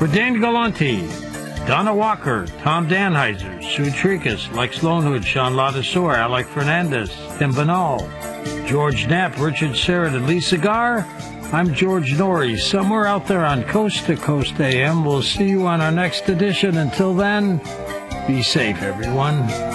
For Dan Galante, Donna Walker, Tom Danheiser, Sue Tricus, Lex Lonehood, Sean Ladasor, Alec Fernandez, Tim Banal, George Knapp, Richard Serrett, and Lisa Garr, I'm George Norrie, somewhere out there on Coast to Coast AM. We'll see you on our next edition. Until then, be safe, everyone.